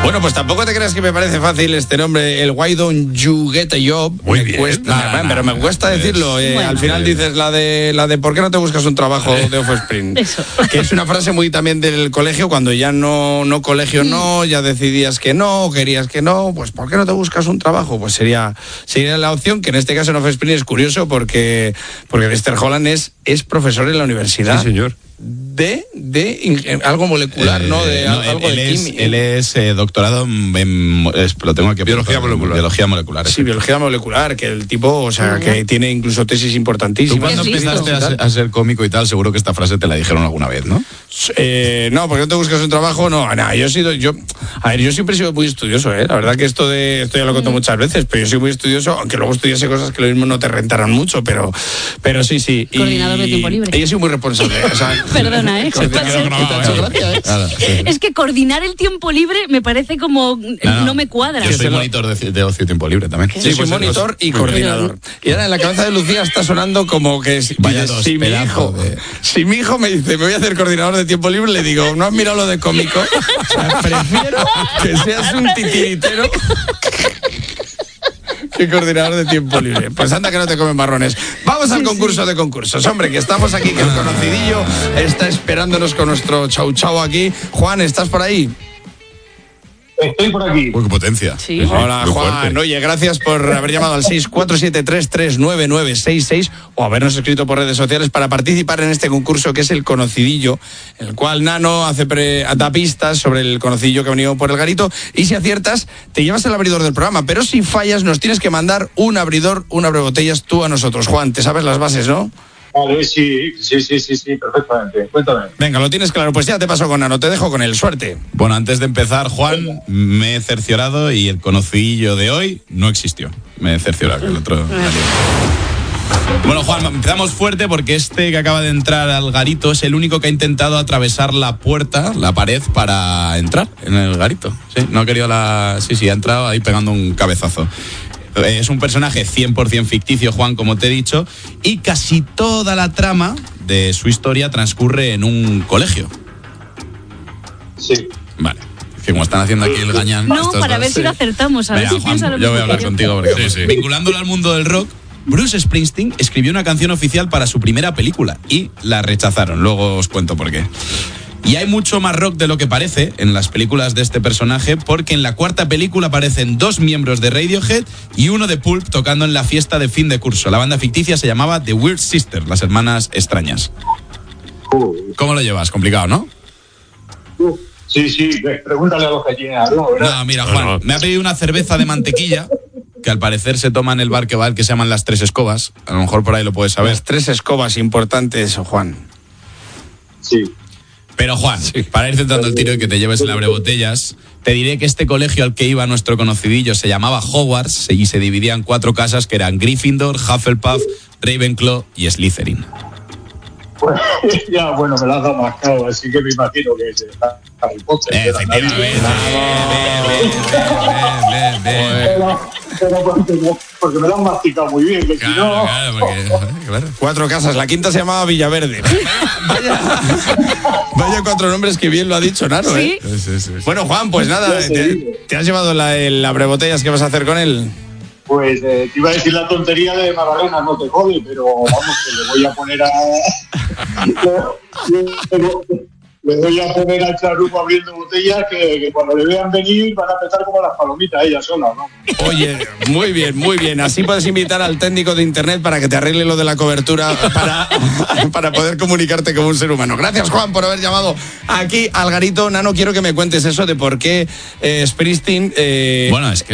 Bueno, pues tampoco te creas que me parece fácil este nombre, el Why Don't You Get a Job. Muy me bien. cuesta, pero me cuesta decirlo. Bueno. Al final dices la de ¿por qué no te buscas un trabajo de Offspring? Eso. Que es una frase muy también del colegio, cuando ya no colegio no, ya decidías que no, querías que no, pues ¿por qué no te buscas un trabajo? Pues sería la opción, que en este caso en Offspring es curioso porque Lester Holland es profesor en la universidad. Sí, señor. De algo molecular, ¿no? De algo de química. Él es doctorado lo tengo aquí. Biología molecular. Biología molecular. Sí, biología molecular, que el tipo, o sea, que tiene incluso tesis Tú importantísimas. cuando Es listo. empezaste a ser cómico y tal, seguro que esta frase te la dijeron alguna vez, ¿no? No, porque no te buscas un trabajo, no, yo siempre he sido muy estudioso, la verdad que esto ya lo conto muchas veces, pero yo soy muy estudioso, aunque luego estudiase cosas que lo mismo no te rentaran mucho, pero sí. Coordinador de tiempo libre. Y yo soy muy responsable, o sea, Perdona, ¿eh? gracia, Es que coordinar el tiempo libre me parece como... No me cuadra. Yo soy monitor de ocio y tiempo libre también. Sí, soy monitor y coordinador. Y ahora en la cabeza de Lucía está sonando como que si mi hijo me dice, me voy a hacer coordinador de tiempo libre, le digo, ¿no has mirado lo de cómico? O sea, prefiero que seas un titiritero que coordinador de tiempo libre. Pues anda que no te comen marrones. Vamos al concurso de concursos. Hombre, que estamos aquí, que el conocidillo está esperándonos con nuestro chau chau aquí. Juan, ¿estás por ahí? Estoy por aquí. Uy, qué potencia. Sí. Hola, Muy Juan. fuerte. Oye, gracias por haber llamado al 647339966 o habernos escrito por redes sociales para participar en este concurso que es el conocidillo, en el cual Nano da pistas sobre el conocidillo que ha venido por el garito, y si aciertas te llevas el abridor del programa, pero si fallas nos tienes que mandar un abrebotellas tú a nosotros. Juan, te sabes las bases, ¿no? Vale, sí, perfectamente. Cuéntame. Venga, lo tienes claro, pues ya te paso con Nano, te dejo con él, suerte. Bueno, antes de empezar, Juan, me he cerciorado y el conocidillo de hoy no existió. Me he cerciorado, que el otro... Bueno, Juan, empezamos fuerte porque este que acaba de entrar al garito es el único que ha intentado atravesar la pared para entrar en el garito. Sí, no ha querido Sí, ha entrado ahí pegando un cabezazo. Es un personaje 100% ficticio, Juan, como te he dicho, y casi toda la trama de su historia transcurre en un colegio. Sí. Vale. Que como están haciendo aquí el gañán... No, para ver si lo acertamos, a ver si Juan, piensa lo yo voy a mismo hablar que yo. contigo porque Sí. vinculándolo al mundo del rock, Bruce Springsteen escribió una canción oficial para su primera película y la rechazaron. Luego os cuento por qué. Y hay mucho más rock de lo que parece en las películas de este personaje, porque en la cuarta película aparecen 2 miembros de Radiohead y uno de Pulp tocando en la fiesta de fin de curso. La banda ficticia se llamaba The Weird Sisters, las hermanas extrañas. ¿Cómo lo llevas? Complicado, ¿no? Sí, pregúntale a los gallinas, ¿no? ¿Verdad? No, mira, Juan, me ha pedido una cerveza de mantequilla, que al parecer se toma en el bar que va, el que se llaman Las Tres Escobas. A lo mejor por ahí lo puedes saber. Las 3 escobas importantes, Juan. Sí. Pero Juan, para ir centrando el tiro y que te lleves el abrebotellas, te diré que este colegio al que iba nuestro conocidillo se llamaba Hogwarts y se dividía en 4 casas que eran Gryffindor, Hufflepuff, Ravenclaw y Slytherin. Pues, ya, bueno, me la has dado mascado, así que me imagino que es Harry Potter. Efectivamente. Pero porque me la han masticado muy bien, que si no... Claro. 4 casas, la quinta se llamaba Villaverde. Vaya 4 nombres que bien lo ha dicho Nano, Sí. Sí. Bueno, Juan, pues nada, ¿te has llevado el abrebotellas? ¿Qué vas a hacer con él? Pues te iba a decir la tontería de Magdalena, no te jode, pero vamos, que le voy a poner a... Le voy a poner al charuco abriendo botellas que cuando le vean venir van a empezar como las palomitas ellas solas, ¿no? Oye, muy bien. Así puedes invitar al técnico de internet para que te arregle lo de la cobertura para poder comunicarte como un ser humano. Gracias, Juan, por haber llamado aquí al garito. Nano, quiero que me cuentes eso de por qué Springsteen... Bueno, es que